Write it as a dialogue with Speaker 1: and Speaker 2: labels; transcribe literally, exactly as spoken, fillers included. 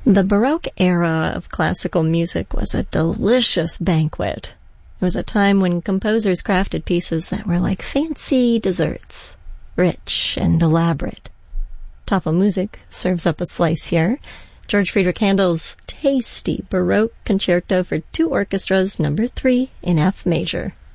Speaker 1: The Baroque era of classical music was a delicious banquet. It was a time when composers crafted pieces that were like fancy desserts, rich and elaborate. Tafelmusik serves up a slice here. George Friedrich Handel's tasty Baroque concerto for two orchestras, number three in F major.